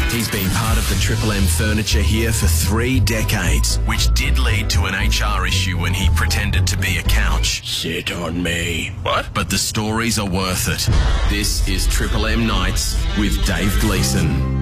He's been part of the Triple M furniture here for 3 decades, which did lead to an HR issue when he pretended to be a couch. Sit on me. What? But the stories are worth it. This is Triple M Nights with Dave Gleeson.